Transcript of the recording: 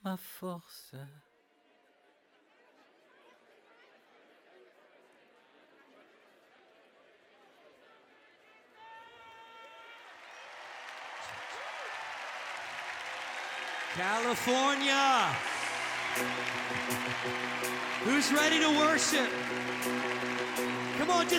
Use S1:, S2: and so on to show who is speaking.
S1: ma force.
S2: California. Who's ready to worship? Come on, just